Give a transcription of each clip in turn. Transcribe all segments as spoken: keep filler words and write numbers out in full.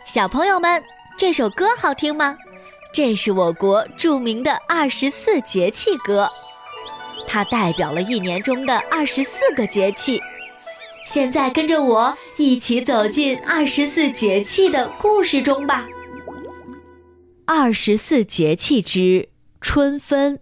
小朋友们，这首歌好听吗？这是我国著名的二十四节气歌，它代表了一年中的二十四个节气。现在跟着我一起走进二十四节气的故事中吧。二十四节气之春分。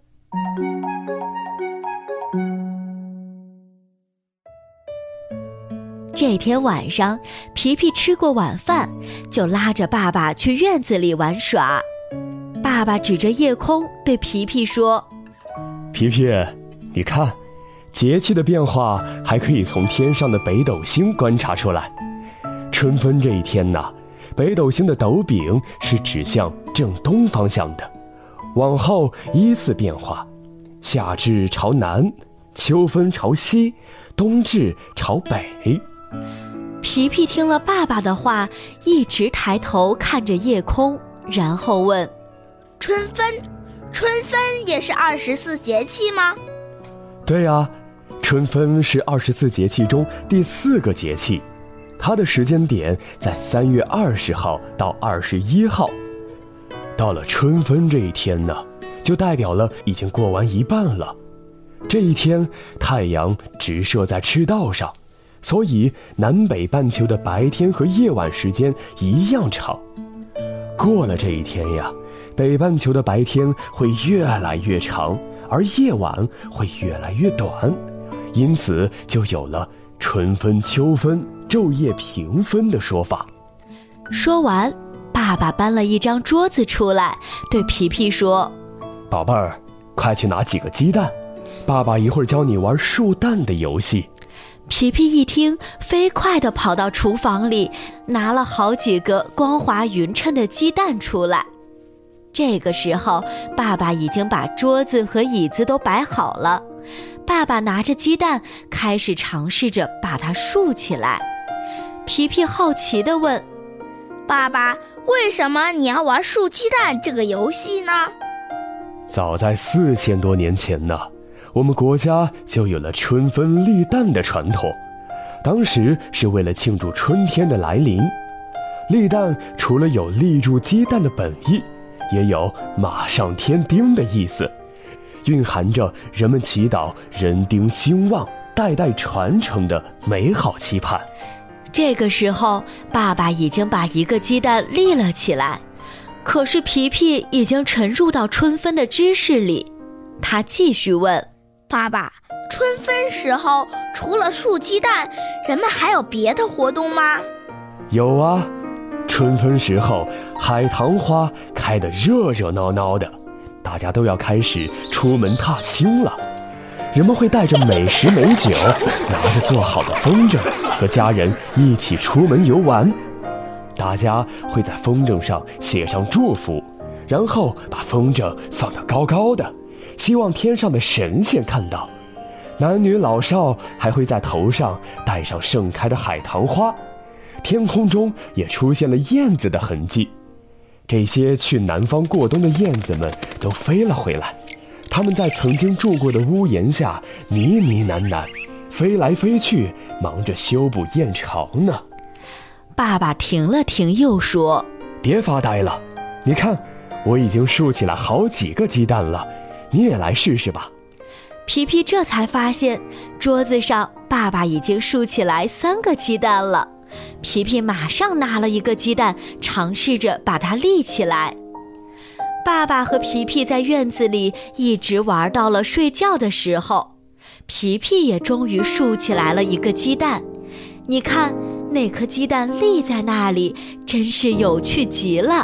这天晚上，皮皮吃过晚饭，就拉着爸爸去院子里玩耍。爸爸指着夜空对皮皮说： 皮皮，你看，节气的变化还可以从天上的北斗星观察出来。春分这一天呢，北斗星的斗柄是指向正东方向的，往后依次变化，夏至朝南，秋分朝西，冬至朝北。 皮皮听了爸爸的话，一直抬头看着夜空，然后问： 春分，春分也是二十四节气吗？ 对啊，春分是二十四节气中第四个节气，它的时间点在三月二十号到二十一号。到了春分这一天呢，就代表了已经过完一半了。这一天，太阳直射在赤道上，所以南北半球的白天和夜晚时间一样长。过了这一天呀，北半球的白天会越来越长，而夜晚会越来越短，因此就有了春分秋分昼夜平分的说法。 说完，爸爸搬了一张桌子出来，对皮皮说： 宝贝儿，快去拿几个鸡蛋，爸爸一会儿教你玩数蛋的游戏。 皮皮一听，飞快地跑到厨房里，拿了好几个光滑匀称的鸡蛋出来。这个时候，爸爸已经把桌子和椅子都摆好了。爸爸拿着鸡蛋，开始尝试着把它竖起来。皮皮好奇地问： 爸爸，为什么你要玩竖鸡蛋这个游戏呢？ 早在四千多年前呢，我们国家就有了春分立蛋的传统，当时是为了庆祝春天的来临。立蛋除了有立住鸡蛋的本意，也有马上添丁的意思，蕴含着人们祈祷人丁兴旺、代代传承的美好期盼。 这个时候，爸爸已经把一个鸡蛋立了起来，可是皮皮已经沉入到春分的知识里。他继续问： 爸爸，春分时候除了竖鸡蛋，人们还有别的活动吗？ 有啊，春分时候海棠花开得热热闹闹的，大家都要开始出门踏青了。人们会带着美食美酒，拿着做好的风筝，和家人一起出门游玩。大家会在风筝上写上祝福，然后把风筝放得高高的，希望天上的神仙看到。男女老少还会在头上戴上盛开的海棠花，天空中也出现了燕子的痕迹。这些去南方过冬的燕子们都飞了回来，它们在曾经住过的屋檐下呢呢喃喃，飞来飞去，忙着修补燕巢呢。 爸爸停了停，又说： 别发呆了，你看，我已经竖起来好几个鸡蛋了，你也来试试吧。 皮皮这才发现，桌子上爸爸已经竖起来三个鸡蛋了。皮皮马上拿了一个鸡蛋，尝试着把它立起来。爸爸和皮皮在院子里一直玩到了睡觉的时候，皮皮也终于竖起来了一个鸡蛋。你看，那颗鸡蛋立在那里，真是有趣极了。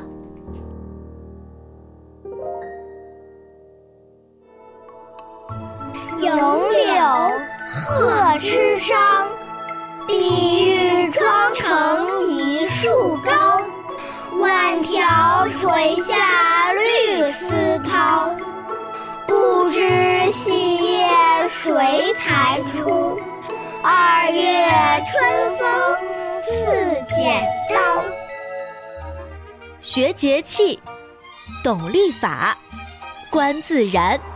咏柳贺知章，碧玉妆成一树高。万条垂下绿丝绦，不知细叶谁裁出？二月春风似剪刀。 学节气，懂历法，观自然。